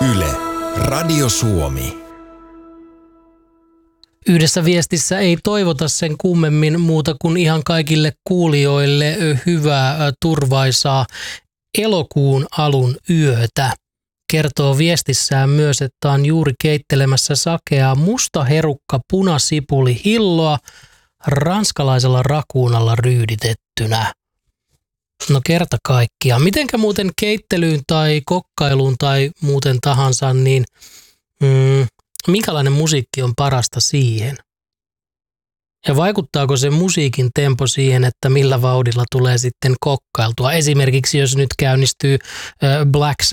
Yle, Radio Suomi. Yhdessä viestissä ei toivota sen kummemmin muuta kuin ihan kaikille kuulijoille hyvää, turvaisaa elokuun alun yötä. Kertoo viestissään myös, että on juuri keittelemässä sakeaa mustaherukka punasipuli hilloa ranskalaisella rakuunalla ryyditettynä. No kerta kaikkiaan. Mitenkä muuten keittelyyn tai kokkailuun tai muuten tahansa, niin minkälainen musiikki on parasta siihen? Ja vaikuttaako se musiikin tempo siihen, että millä vauhdilla tulee sitten kokkailtua? Esimerkiksi jos nyt käynnistyy Black